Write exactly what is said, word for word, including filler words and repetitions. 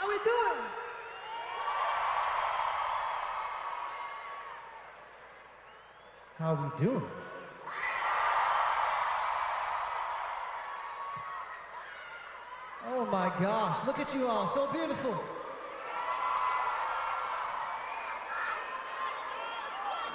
How we doing? How we doing? Oh my gosh, look at you all, so beautiful.